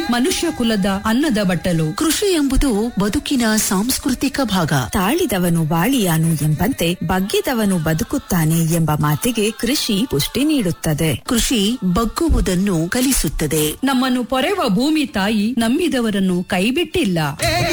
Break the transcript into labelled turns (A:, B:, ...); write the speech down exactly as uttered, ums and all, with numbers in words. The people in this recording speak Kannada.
A: ಮನುಷ್ಯ ಕುಲದ ಅನ್ನದ ಬಟ್ಟಲು.
B: ಕೃಷಿ ಎಂಬುದು ಬದುಕಿನ ಸಾಂಸ್ಕೃತಿಕ ಭಾಗ.
C: ತಾಳಿದವನು ಬಾಳಿಯಾನು ಎಂಬಂತೆ ಬಗ್ಗಿದವನು ಬದುಕುತ್ತಾನೆ ಎಂಬ ಮಾತಿಗೆ ಕೃಷಿ ಪುಷ್ಟಿ ನೀಡುತ್ತದೆ.
B: ಕೃಷಿ ಬಗ್ಗುವುದನ್ನು ಕಲಿಸುತ್ತದೆ.
A: ನಮ್ಮನ್ನು ಪೊರೆವ ಭೂಮಿ ತಾಯಿ ನಂಬಿದವರನ್ನು ಕೈಬಿಟ್ಟಿಲ್ಲ.